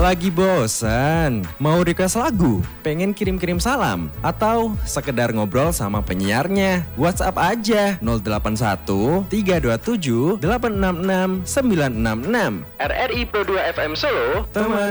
Lagi bosan? Mau request lagu? Pengen kirim-kirim salam? Atau sekedar ngobrol sama penyiarnya? WhatsApp aja 081 327 866 966. RRI Pro 2 FM Solo, teman